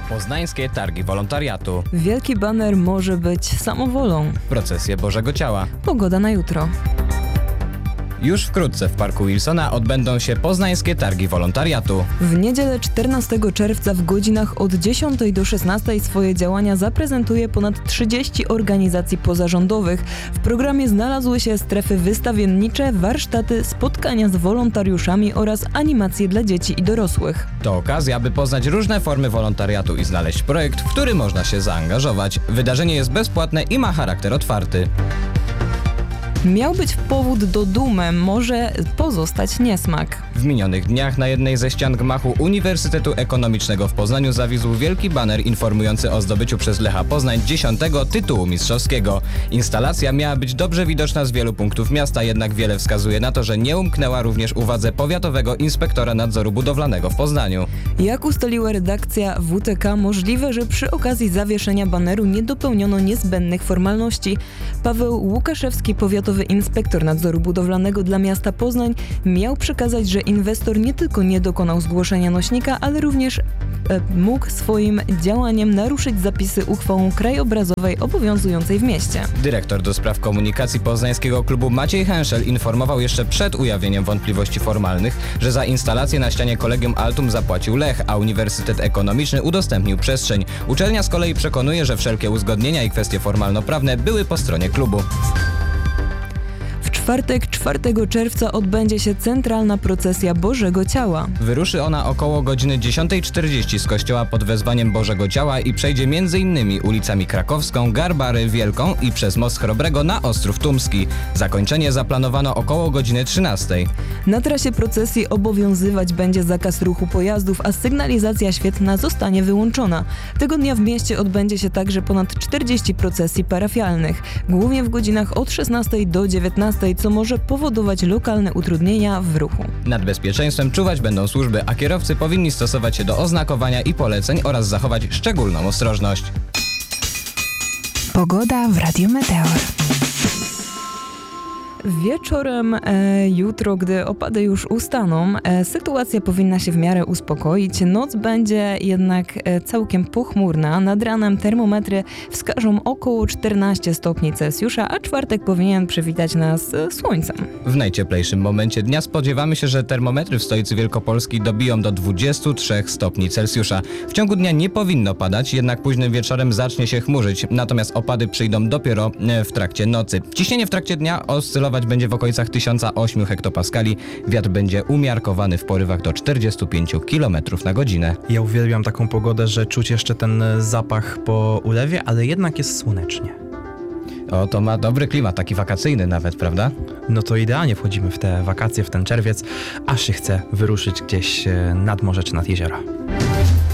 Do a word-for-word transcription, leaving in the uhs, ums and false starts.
Poznańskie Targi Wolontariatu. Wielki baner może być samowolą. Procesje Bożego Ciała. Pogoda na jutro. Już wkrótce w Parku Wilsona odbędą się Poznańskie Targi Wolontariatu. W niedzielę czternastego czerwca w godzinach od dziesiątej do szesnastej swoje działania zaprezentuje ponad trzydzieści organizacji pozarządowych. W programie znalazły się strefy wystawiennicze, warsztaty, spotkania z wolontariuszami oraz animacje dla dzieci i dorosłych. To okazja, by poznać różne formy wolontariatu i znaleźć projekt, w który można się zaangażować. Wydarzenie jest bezpłatne i ma charakter otwarty. Miał być powód do dumy, może pozostać niesmak. W minionych dniach na jednej ze ścian gmachu Uniwersytetu Ekonomicznego w Poznaniu zawisł wielki baner informujący o zdobyciu przez Lecha Poznań dziesiątego tytułu mistrzowskiego. Instalacja miała być dobrze widoczna z wielu punktów miasta, jednak wiele wskazuje na to, że nie umknęła również uwadze powiatowego inspektora nadzoru budowlanego w Poznaniu. Jak ustaliła redakcja W T K, możliwe, że przy okazji zawieszenia baneru nie dopełniono niezbędnych formalności. Paweł Łukaszewski, powiatowy inspektor nadzoru budowlanego dla miasta Poznań, miał przekazać, że inwestor nie tylko nie dokonał zgłoszenia nośnika, ale również e, mógł swoim działaniem naruszyć zapisy uchwałą krajobrazowej obowiązującej w mieście. Dyrektor do spraw komunikacji poznańskiego klubu Maciej Henszel informował jeszcze przed ujawnieniem wątpliwości formalnych, że za instalację na ścianie Collegium Altum zapłacił Lech, a Uniwersytet Ekonomiczny udostępnił przestrzeń. Uczelnia z kolei przekonuje, że wszelkie uzgodnienia i kwestie formalno-prawne były po stronie klubu. W czwartek, czwartego czerwca odbędzie się centralna procesja Bożego Ciała. Wyruszy ona około godziny dziesiątej czterdzieści z kościoła pod wezwaniem Bożego Ciała i przejdzie m.in. ulicami Krakowską, Garbary, Wielką i przez Most Chrobrego na Ostrów Tumski. Zakończenie zaplanowano około godziny trzynastej. Na trasie procesji obowiązywać będzie zakaz ruchu pojazdów, a sygnalizacja świetlna zostanie wyłączona. Tego dnia w mieście odbędzie się także ponad czterdzieści procesji parafialnych, głównie w godzinach od szesnastej do dziewiętnastej, co może powodować lokalne utrudnienia w ruchu. Nad bezpieczeństwem czuwać będą służby, a kierowcy powinni stosować się do oznakowania i poleceń oraz zachować szczególną ostrożność. Pogoda w Radiu Meteor. Wieczorem e, jutro, gdy opady już ustaną, e, sytuacja powinna się w miarę uspokoić. Noc będzie jednak e, całkiem pochmurna. Nad ranem termometry wskażą około czternaście stopni Celsjusza, a czwartek powinien przywitać nas e, słońcem. W najcieplejszym momencie dnia spodziewamy się, że termometry w stolicy Wielkopolski dobiją do dwudziestu trzech stopni Celsjusza. W ciągu dnia nie powinno padać, jednak późnym wieczorem zacznie się chmurzyć, natomiast opady przyjdą dopiero e, w trakcie nocy. Ciśnienie w trakcie dnia oscylować będzie w okolicach tysiąc osiem hektopaskali. Wiatr będzie umiarkowany w porywach do czterdziestu pięciu kilometrów na godzinę. Ja uwielbiam taką pogodę, że czuć jeszcze ten zapach po ulewie, ale jednak jest słonecznie. O, to ma dobry klimat, taki wakacyjny nawet, prawda? No to idealnie wchodzimy w te wakacje, w ten czerwiec, aż się chce wyruszyć gdzieś nad morze czy nad jeziora.